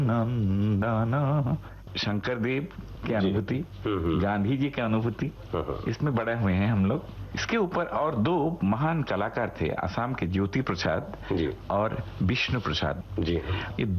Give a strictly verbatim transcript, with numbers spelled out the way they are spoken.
नंदना, शंकर देव की अनुभूति, गांधी जी की अनुभूति, इसमें बड़े हुए हैं हम लोग। इसके ऊपर और दो महान कलाकार थे, असम के ज्योति प्रसाद और विष्णु प्रसाद जी। ये